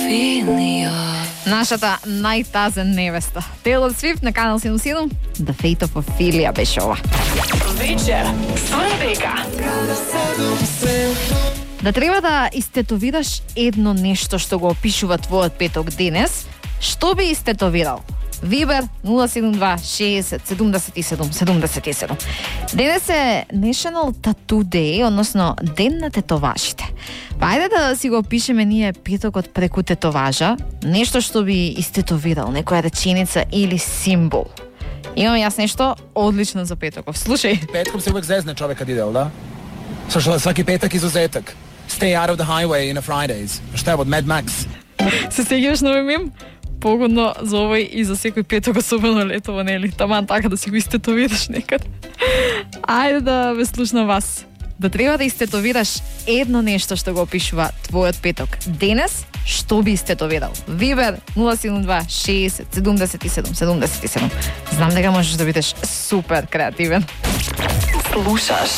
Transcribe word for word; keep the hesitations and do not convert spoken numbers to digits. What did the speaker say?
Нашата најтазен невеста. Тейлор Свифт на Канал седумдесет и седум. The Fate of Ophelia беше ова. Вечер со Ребека. Да треба да истетовираш едно нешто што го опишува твојот петок денес, што би истетовирал? Вибер нула седум два шеесет седумдесет и седум седумдесет и седум. Денес е National Tattoo Day, односно ден на тетоважите. Па ајде да си го опишеме ние петокот преку тетоважа, нешто што би истетовирал, некоја реченица или символ. Имам јас нешто одлично за петоков. Слушај. Петком се увек зезне човек кад иде, да? Слушала сваки петак изузетак. Stay out of the highway in a Fridays. Што е од Mad Max? Се сеќаваш на овој мем? Погодно за овој и за секој петок, особено летово, нели? Таман така да си го истетовираш некад. Ајде да ве слушнам вас. Да треба да истетовираш едно нешто што го опишува твојот петок денес, што би истетовирал? Вибер нула седум два шеесет седумдесет и седум седумдесет и седум. Знам дека можеш да бидеш супер креативен. Слушаш